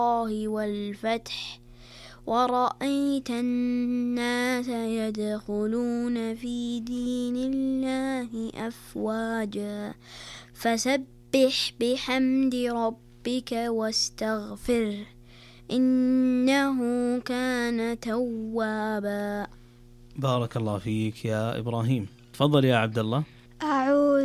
الله والفتح ورأيت الناس يدخلون في دين الله أفواجا فسبح بحمد ربك واستغفره إنه كان توابا. بارك الله فيك يا إبراهيم. تفضل يا عبد الله. أعوذ